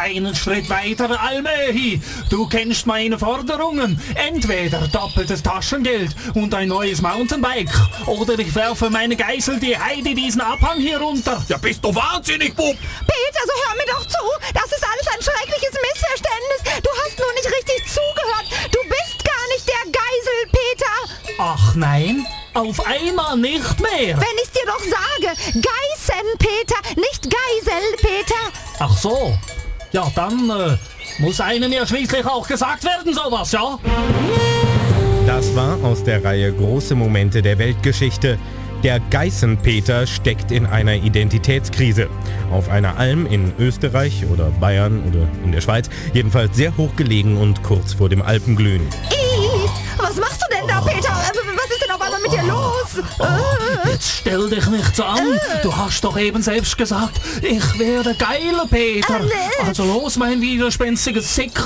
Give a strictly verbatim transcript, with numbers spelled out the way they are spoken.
einen Schritt weiter, Almehi. Du kennst meine Forderungen. Entweder doppeltes Taschengeld und ein neues Mountainbike oder ich werfe meine Geißel die Heidi diesen Abhang hier runter. Ja, bist du wahnsinnig, Bub? Peter, so hör mir doch zu. Das ist alles ein schreckliches Missverständnis. Du hast nur nicht richtig zugehört. Du bist gar nicht der Geisel, Peter. Ach nein, auf einmal nicht mehr. Wenn ich's dir doch sage. Geißen, Peter, nicht Geisel, Peter. Ach so. Ja, dann äh, muss einem ja schließlich auch gesagt werden, sowas, ja? Das war aus der Reihe Große Momente der Weltgeschichte. Der Geißenpeter steckt in einer Identitätskrise. Auf einer Alm in Österreich oder Bayern oder in der Schweiz, jedenfalls sehr hoch gelegen und kurz vor dem Alpenglühen. Ih, was machst du denn da, Peter? Was ist denn auf einmal mit dir los? Oh, jetzt stell dich nicht so an. Du hast doch eben selbst gesagt, ich werde geiler, Peter. Also los, mein widerspenstiges Sick,